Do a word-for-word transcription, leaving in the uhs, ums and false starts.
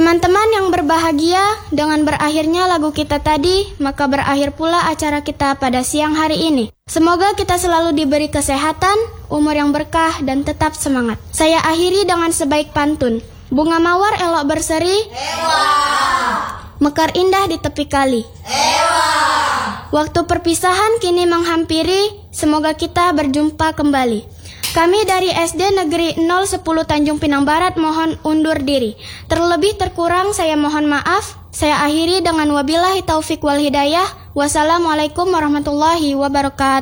Teman-teman yang berbahagia, dengan berakhirnya lagu kita tadi, maka berakhir pula acara kita pada siang hari ini. Semoga kita selalu diberi kesehatan, umur yang berkah, dan tetap semangat. Saya akhiri dengan sebaik pantun. Bunga mawar elok berseri, Ewa. Mekar indah di tepi kali, Ewa. Waktu perpisahan kini menghampiri, semoga kita berjumpa kembali. Kami dari S D Negeri nol sepuluh Tanjung Pinang Barat mohon undur diri. Terlebih terkurang saya mohon maaf. Saya akhiri dengan wabillahi taufik wal hidayah. Wassalamualaikum warahmatullahi wabarakatuh.